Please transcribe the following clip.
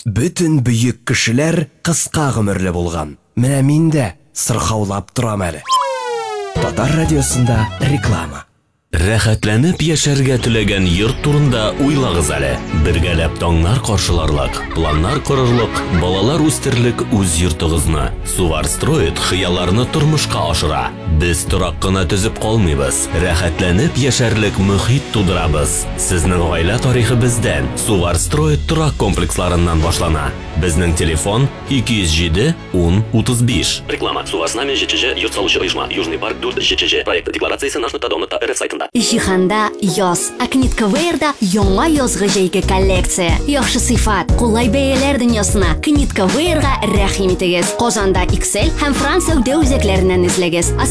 Бүтін бүйік кішілер қысқа ғұмырлі болған. Менә мин дә сырхаулап торам әле. Татар радиосында реклама. Рәхәтләнеп яшәргә теләгән йорт турында уйлагыз әле. Бергәләп таңнар каршыларлык, планнар корырлык, балалар үстерлек үз йортыгызны. Суварстроит хыялларны тормышка ашыра. Без торак кына төзеп калмыйбыз. Рәхәтләнеп яшәрлек мөхит тудырабыз. Сезнең гаилә тарихы бездән. Суварстроит торак комплексларыннан башлана. Безнең телефон 207 10 35. Реклама. Суварснами ЖЧЖ йорт салучы оешма. Южный парк 4 ЖЧЖ. Проект декларациясе nashnu.dom.rf сайтында. Җиһанда яз. Акнитка Вейрда яңа язгы җәйге коллекция. Яхшы сыйфат, кулай бәяләр дөньясына Книтка Вейрга рәхим итегез. Казанда XL һәм Франция үзәкләреннән эзләгез.